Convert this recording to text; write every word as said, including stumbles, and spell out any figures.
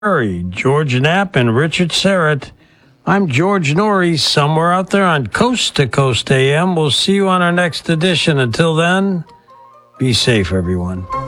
Murray, George Knapp, and Richard Serrett. I'm George Norrie, somewhere out there on Coast to Coast A M. We'll see you on our next edition. Until then, be safe, everyone.